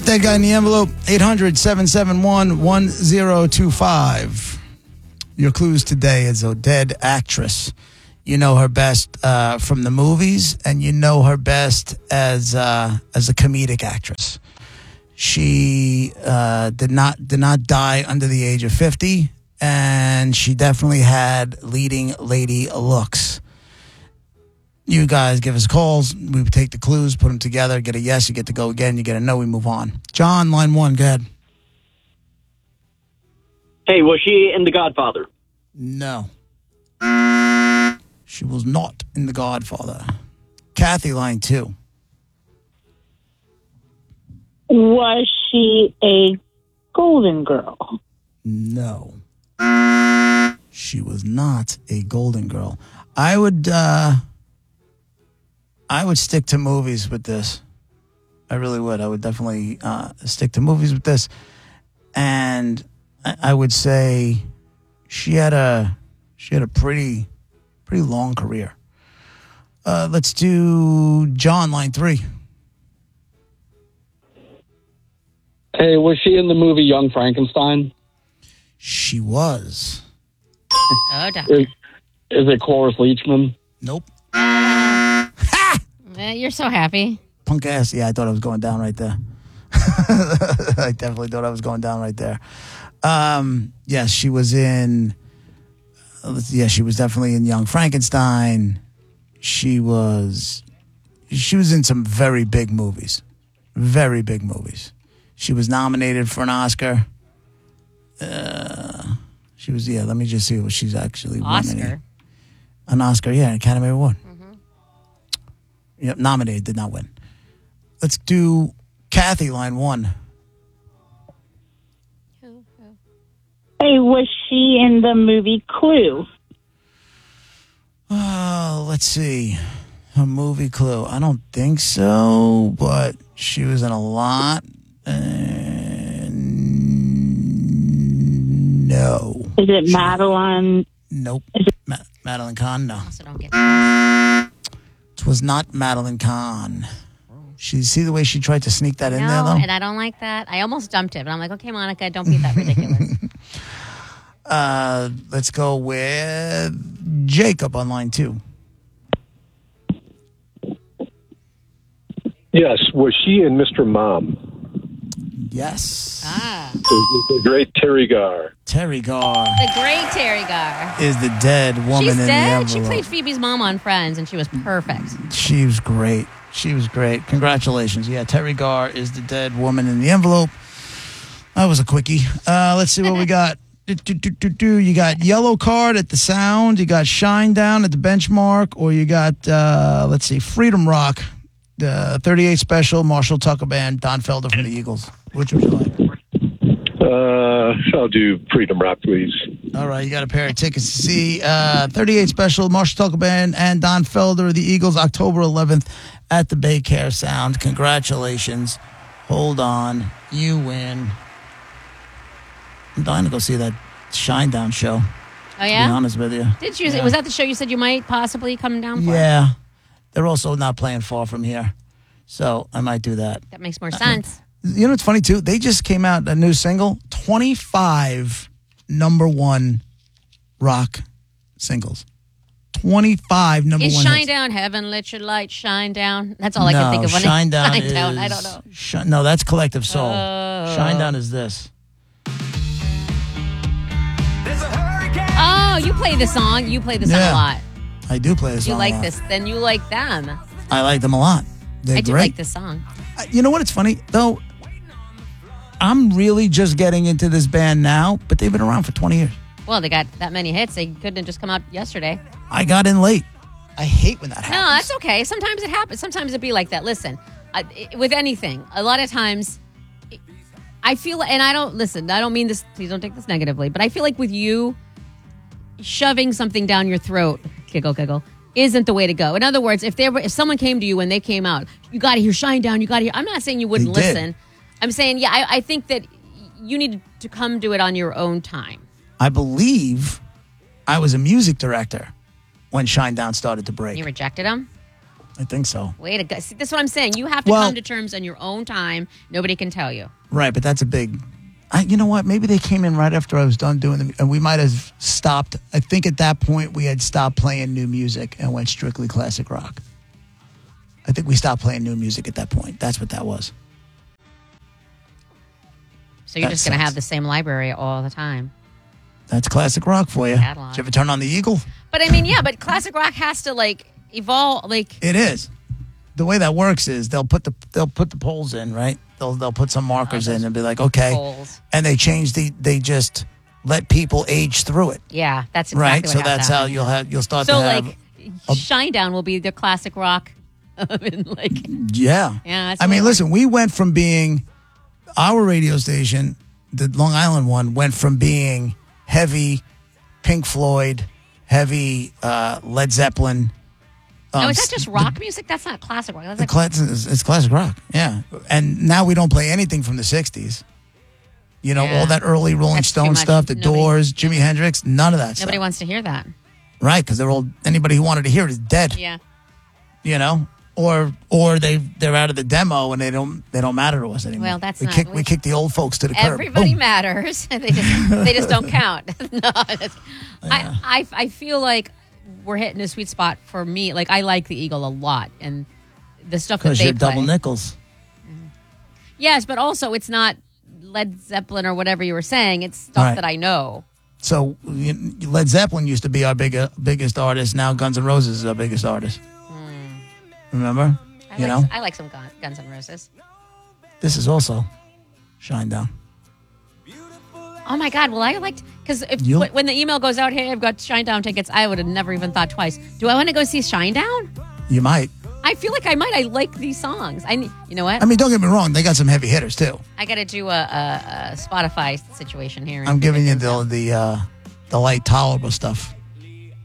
Dead Guy in the Envelope, 800-771-1025. Your clues today is a dead actress. You know her best from the movies, and you know her best as a comedic actress. She did not die under the age of 50, and she definitely had leading lady looks. You guys give us calls. We take the clues, put them together, get a yes, you get to go again, you get a no, we move on. John, line 1, go ahead. Hey, was she in The Godfather? No. She was not in The Godfather. Kathy, line 2. Was she a Golden Girl? No. She was not a Golden Girl. I would stick to movies with this. I really would. I would definitely stick to movies with this. And I would say she had a pretty long career. Let's do John, line 3. Hey, was she in the movie Young Frankenstein? She was. Oh, doctor. Is it Cloris Leachman? Nope. You're so happy. Punk ass. Yeah, I thought I was going down right there. I definitely thought I was going down right there. Yes, she was in. She was definitely in Young Frankenstein. She was in some very big movies. Very big movies. She was nominated for an Oscar. She was, let me just see what she's actually won. An Oscar, yeah, an Academy Award. Mm-hmm. Yep, nominated, did not win. Let's do Kathy, line 1. Hey, was she in the movie Clue? Let's see. A movie Clue. I don't think so, but she was in a lot. No. Is it Madeline? Nope. Madeline Kahn, no. Also don't get that. It was not Madeline Kahn. See the way she tried to sneak that in there, though? And I don't like that. I almost dumped it, but I'm like, okay, Monica, don't be that ridiculous. Let's go with Jacob on line 2. Yes. Was she in Mr. Mom? Yes. The great Terry Garr. Terry Garr. The great Terry Garr. Is the dead woman She's in dead. the envelope. She played Phoebe's mom on Friends, and she was perfect. She was great. She was great. Congratulations. Yeah, Terry Garr is the dead woman in the envelope. That was a quickie. Let's see what we got. You got Yellow Card at the Sound. You got Shine Down at the Benchmark. Or you got, let's see, Freedom Rock, the 38 Special, Marshall Tucker Band, Don Felder from the Eagles. Which would you like? I'll do Freedom Rock, please. All right, you got a pair of tickets to see 38 Special, Marshall Tucker Band, and Don Felder of the Eagles, October 11th at the Baycare Sound. Congratulations. Hold on. You win. I'm dying to go see that Shine Down show. Oh, yeah? To be honest with you. Did you? Yeah. Was that the show you said you might possibly come down for? Yeah. They're also not playing far from here. So I might do that. That makes more sense. You know what's funny, too? They just came out a new single, 25 number one rock singles. 25 number is one Shine hits. Down, Heaven Let Your Light Shine Down? That's all I can think of. When Shine Down Shine is... Down, I don't know. No, that's Collective Soul. Shine Down is this. Oh, you play the song. You play the song a lot. I do play this song You like a lot. this. Then you like them. I like them a lot. They're I do great. like this song. You know what? It's funny, though. I'm really just getting into this band now, but they've been around for 20 years. Well, they got that many hits. They couldn't have just come out yesterday. I got in late. I hate when that happens. No, that's okay. Sometimes it happens. Sometimes it be like that. Listen, with anything, a lot of times, I feel, and I don't mean this, please don't take this negatively, but I feel like with you, shoving something down your throat, giggle, isn't the way to go. In other words, if someone came to you when they came out, you got to hear Shine Down, you got to hear, I'm not saying you wouldn't listen. I'm saying, I think that you need to come to it on your own time. I believe I was a music director when Shine Down started to break. You rejected them? I think so. Way to go. See, that's what I'm saying. You have to Well- come to terms on your own time. Nobody can tell you. Right, but that's a big. You know what? Maybe they came in right after I was done doing them, and we might have stopped. I think at that point we had stopped playing new music and went strictly classic rock. I think we stopped playing new music at that point. That's what that was. So you're That just going to sucks. have the same library all the time. That's classic rock for you. Catalog. Did you ever turn on the Eagle? But I mean, yeah, but classic rock has to like evolve. Like, It is. The way that works is they'll put the polls in, right? They'll put some markers in and be like, okay, polls. and they just let people age through it, Yeah, that's exactly right? what So has to that's how happen. you'll start So to have. like, Shinedown will be the classic rock. And like, Yeah. that's I the way mean, it listen, we went from being our radio station, the Long Island one, went from being heavy Pink Floyd, heavy Led Zeppelin. no, is that just rock music? That's not classic rock. That's like, It's classic rock, yeah. And now we don't play anything from the 60s. You know, Yeah. all that early Rolling That's too Stone much. stuff, the Nobody- Doors, Jimi Hendrix, none of that nobody stuff. wants to hear that. Right, because they're all, anybody who wanted to hear it is dead, Yeah. you know? Or they're out of the demo and they don't matter to us anymore. Well, that's we not- kick we kick the old folks to the curb. Everybody Boom. matters. they just don't count. No, I feel like we're hitting a sweet spot for me. Like I like the Eagle a lot, and the stuff that Because they you're play. double nickels. Yes, but also it's not Led Zeppelin or whatever you were saying. It's stuff Right. that I know. So Led Zeppelin used to be our biggest artist. Now Guns N' Roses is our biggest artist. Remember? I like some Guns N' Roses. This is also Shinedown. Oh my God! Well, I liked because You- when the email goes out, hey, I've got Shinedown tickets. I would have never even thought twice. Do I want to go see Shinedown? You might. I feel like I might. I like these songs. You know what? I mean, don't get me wrong. They got some heavy hitters too. I got to do a Spotify situation here. I'm giving you the light tolerable stuff.